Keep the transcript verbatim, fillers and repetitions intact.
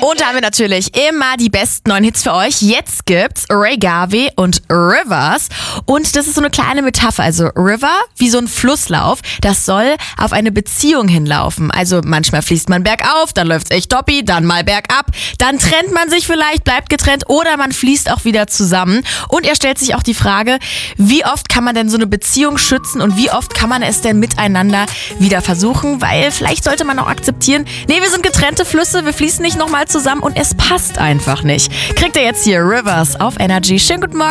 Und da haben wir natürlich immer die besten neuen Hits für euch. Jetzt gibt's Ray Garvey und Rivers. Und das ist so eine kleine Metapher. Also River wie so ein Flusslauf. Das soll auf eine Beziehung hinlaufen. Also manchmal fließt man bergauf, dann läuft's echt toppi, dann mal bergab. Dann trennt man sich vielleicht, bleibt getrennt oder man fließt auch wieder zusammen. Und er stellt sich auch die Frage, wie oft kann man denn so eine Beziehung schützen und wie oft kann man es denn miteinander wieder versuchen? Weil vielleicht sollte man auch akzeptieren, nee, wir sind getrennte Flüsse, wir fließen nicht nochmal zusammen und es passt einfach nicht. Kriegt ihr jetzt hier Rivers auf Energy. Schönen guten Morgen.